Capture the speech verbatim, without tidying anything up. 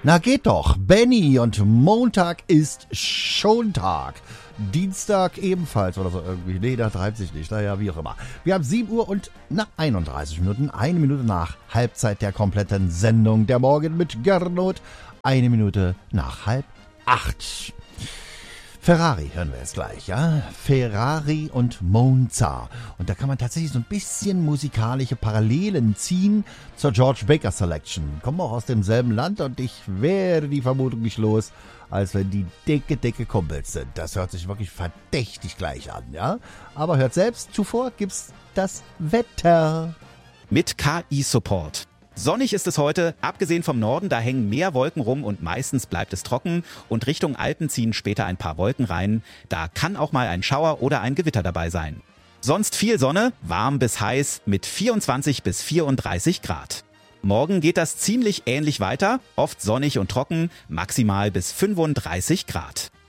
Na geht doch, Benny, und Montag ist Schontag. Dienstag ebenfalls oder so irgendwie. Nee, da treibt sich nicht. Naja, wie auch immer. Wir haben sieben Uhr und na, einunddreißig Minuten. Eine Minute nach Halbzeit der kompletten Sendung. Der Morgen mit Gernot. Eine Minute nach halb acht. Ferrari hören wir jetzt gleich, ja? Ferrari und Monza. Und da kann man tatsächlich so ein bisschen musikalische Parallelen ziehen zur George Baker Selection. Kommen auch aus demselben Land und ich wäre die Vermutung nicht los, als wenn die dicke, dicke Kumpels sind. Das hört sich wirklich verdächtig gleich an, ja? Aber hört selbst, zuvor gibt's das Wetter. Mit K I-Support. Sonnig ist es heute, abgesehen vom Norden, da hängen mehr Wolken rum und meistens bleibt es trocken und Richtung Alpen ziehen später ein paar Wolken rein. Da kann auch mal ein Schauer oder ein Gewitter dabei sein. Sonst viel Sonne, warm bis heiß mit vierundzwanzig bis vierunddreißig Grad. Morgen geht das ziemlich ähnlich weiter, oft sonnig und trocken, maximal bis fünfunddreißig Grad.